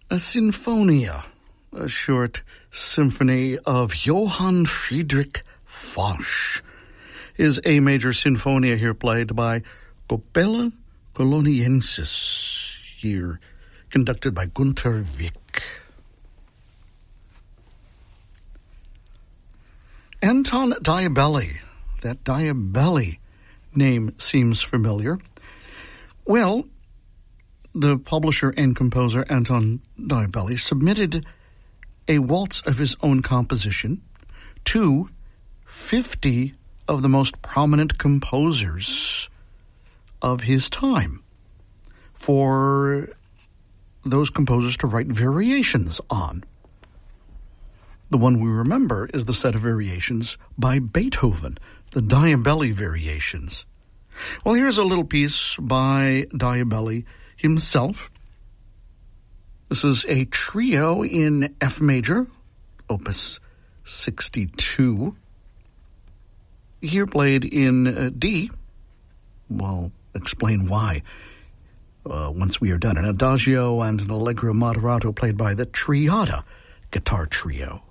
A Sinfonia, a short symphony of Johann Friedrich Foch, is A major sinfonia here played by Capella Coloniensis, here conducted by Gunther Wick. Anton Diabelli. That Diabelli name seems familiar. Well, the publisher and composer Anton Diabelli submitted a waltz of his own composition to 50 of the most prominent composers of his time for those composers to write variations on. The one we remember is the set of variations by Beethoven, the Diabelli variations. Well, here's a little piece by Diabelli himself. This is a trio in F major, opus 62. Here played in D. We'll explain why once we are done. An adagio and an allegro moderato played by the Triada guitar trio.